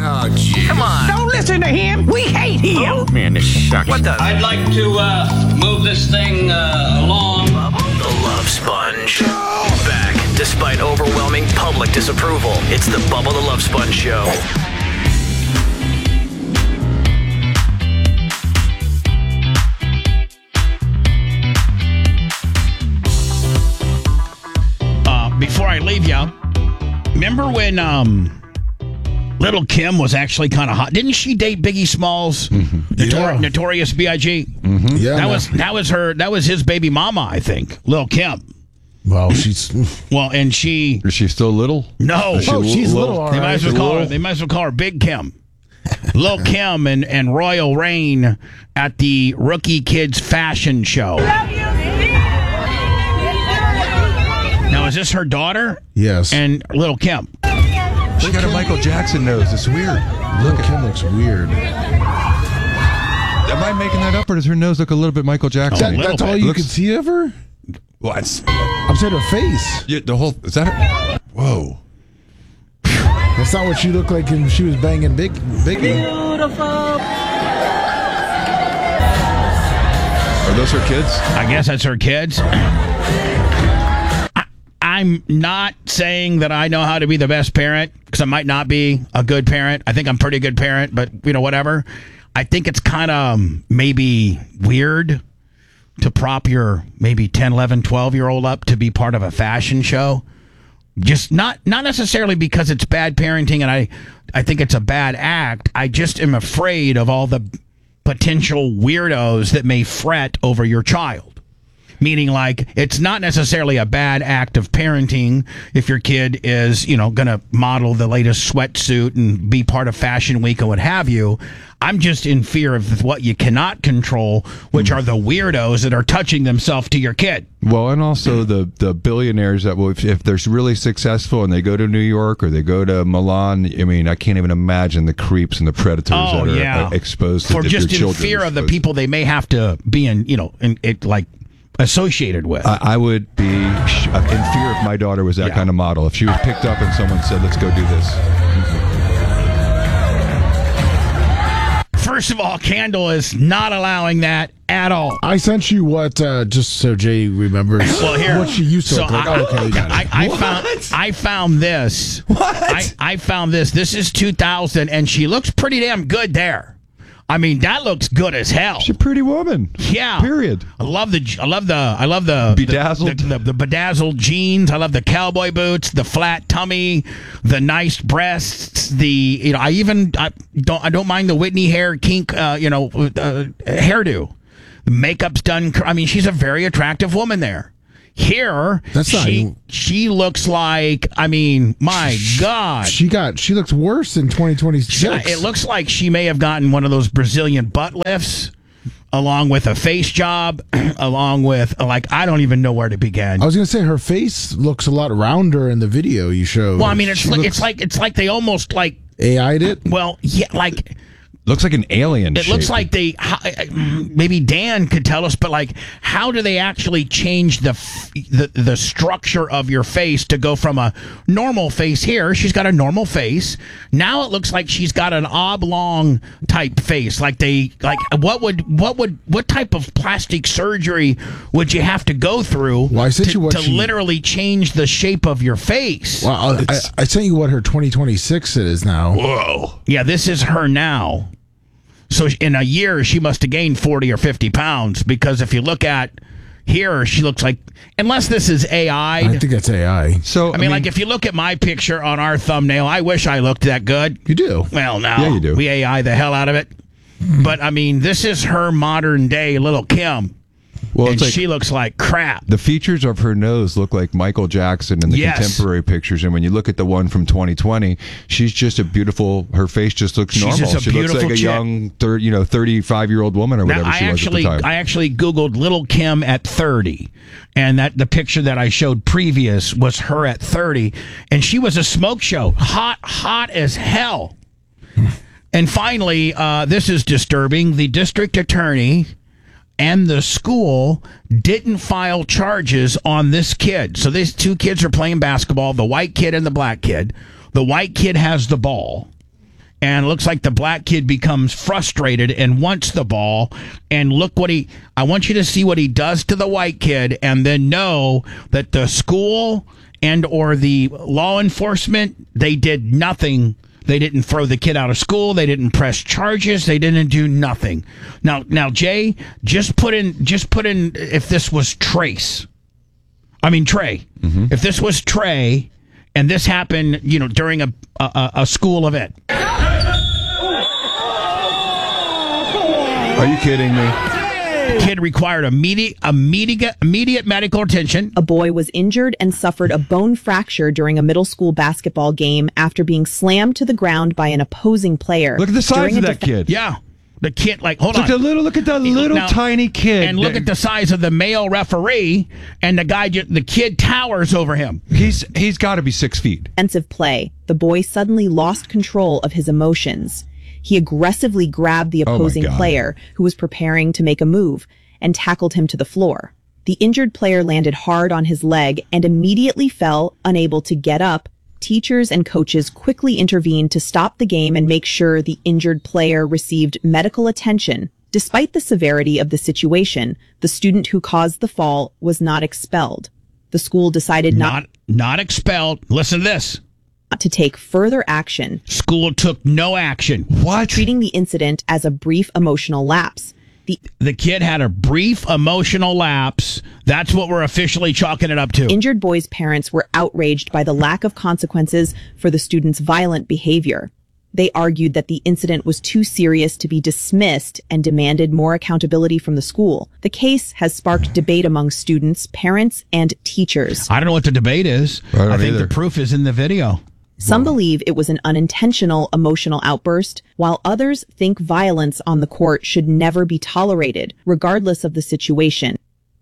Oh, gee. Come on. Don't listen to him. We hate him. Oh, man, this sucks. What the? I'd like to move this thing along. The Love Sponge. Back, despite overwhelming public disapproval. It's the Bubba the Love Sponge Show. Before I leave you, remember when Little Kim was actually kind of hot? Didn't she date Biggie Smalls, Notorious B.I.G.? Mm-hmm. Yeah, that was his baby mama, I think, Lil Kim. Well, she's and she is she still little? No, she's little. They might as well call her Big Kim. Lil Kim and Royal Reign at the Rookie Kids fashion show. Now, is this her daughter? Yes. And Little Kim. She got a Michael Jackson nose. It's weird. Little Kim looks weird. Am I making that up, or does her nose look a little bit Michael Jackson? That's all you can see of her? What? I'm saying her face. Yeah, the whole... Is that her? Whoa. That's not what she looked like when she was banging Biggie. Beautiful. Are those her kids? I guess that's her kids. I'm not saying that I know how to be the best parent, because I might not be a good parent. I think I'm a pretty good parent, but, whatever. I think it's kind of maybe weird to prop your maybe 10, 11, 12-year-old up to be part of a fashion show. Just not necessarily because it's bad parenting and I think it's a bad act. I just am afraid of all the potential weirdos that may fret over your child. Meaning, like, it's not necessarily a bad act of parenting if your kid is, going to model the latest sweatsuit and be part of Fashion Week and what have you. I'm just in fear of what you cannot control, which are the weirdos that are touching themselves to your kid. Well, and also the billionaires that will, if they're really successful and they go to New York or they go to Milan, I mean, I can't even imagine the creeps and the predators that are exposed to for just your in fear of the people they may have to be associated with. I would be in fear if my daughter was that kind of model. If she was picked up and someone said, let's go do this. First of all, Candle is not allowing that at all. I sent you what, just so Jay remembers, what she used to look like. I found this. What? I found this. This is 2000, and she looks pretty damn good there. I mean, that looks good as hell. She's a pretty woman. Yeah. Period. I love the bedazzled, the bedazzled jeans. I love the cowboy boots, the flat tummy, the nice breasts. I don't mind the Whitney hair kink. Hairdo. The makeup's done. I mean, she's a very attractive woman there. Here, she looks like, I mean, my God. She looks worse in 2026. It looks like she may have gotten one of those Brazilian butt lifts, along with a face job, along with, I don't even know where to begin. I was going to say, her face looks a lot rounder in the video you showed. Well, I mean, it's like they almost AI'd it? Well, yeah, looks like an alien. It looks like maybe Dan could tell us, but how do they actually change the structure of your face to go from a normal face here? She's got a normal face. Now it looks like she's got an oblong type face. What type of plastic surgery would you have to go through to literally change the shape of your face? Well, I sent you what her 2026 is now. Whoa. Yeah, this is her now. So in a year, she must have gained 40 or 50 pounds, because if you look at here, she looks like, unless this is AI. I think it's AI. So I mean, if you look at my picture on our thumbnail, I wish I looked that good. You do. Well, no. Yeah, you do. We AI the hell out of it. But, I mean, this is her modern day Little Kim. Well, and she looks like crap. The features of her nose look like Michael Jackson in the contemporary pictures, and when you look at the one from 2020, she's just a beautiful. Her face just looks normal. She looks like a young, 35-year-old woman or whatever she was at the time. I actually Googled Little Kim at 30, and the picture that I showed previous was her at 30, and she was a smoke show, hot as hell. And finally, this is disturbing. The district attorney and the school didn't file charges on this kid. So these two kids are playing basketball, the white kid and the black kid. The white kid has the ball, and it looks like the black kid becomes frustrated and wants the ball. And look what I want you to see what he does to the white kid, and then know that the school and or the law enforcement, they did nothing. They didn't throw the kid out of school. They didn't press charges. They didn't do nothing. Now, Jay, just put in if this was Trey. Mm-hmm. If this was Trey, and this happened, during a school event. Are you kidding me? Kid required immediate medical attention. A boy was injured and suffered a bone fracture during a middle school basketball game after being slammed to the ground by an opposing player. Look at the size of that kid. Yeah. The kid, hold on. Look at that little tiny kid. And look at the size of the male referee, and the kid towers over him. He's got to be 6 feet. Defensive play. The boy suddenly lost control of his emotions. He aggressively grabbed the opposing player, who was preparing to make a move, and tackled him to the floor. The injured player landed hard on his leg and immediately fell, unable to get up. Teachers and coaches quickly intervened to stop the game and make sure the injured player received medical attention. Despite the severity of the situation, the student who caused the fall was not expelled. The school decided not expelled. Listen to this. To take further action. School took no action. What? Treating the incident as a brief emotional lapse. The kid had a brief emotional lapse. That's what we're officially chalking it up to. Injured boy's parents were outraged by the lack of consequences for the student's violent behavior. They argued that the incident was too serious to be dismissed and demanded more accountability from the school. The case has sparked debate among students, parents, and teachers. I don't know what the debate is. I think the proof is in the video. Some believe it was an unintentional emotional outburst, while others think violence on the court should never be tolerated, regardless of the situation.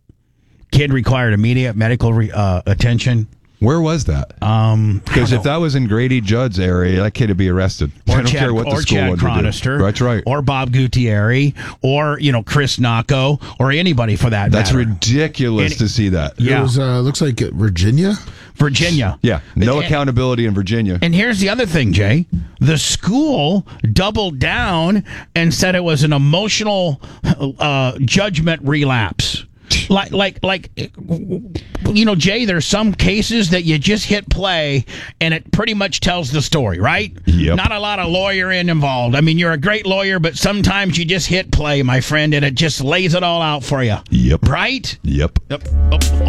Kid required immediate medical attention. Where was that? Because if that was in Grady Judd's area, that kid would be arrested. I don't care what the school would do. That's right. Or Bob Gutierrez, or Chris Nacco, or anybody for that That's matter. Ridiculous to see that. Yeah. It was, looks like Virginia. Yeah. No accountability in Virginia. And here's the other thing, Jay. The school doubled down and said it was an emotional judgment relapse. Jay, there's some cases that you just hit play and it pretty much tells the story, right? Yep. Not a lot of lawyering involved. I mean, you're a great lawyer, but sometimes you just hit play, my friend, and it just lays it all out for you. Yep. Right? Yep.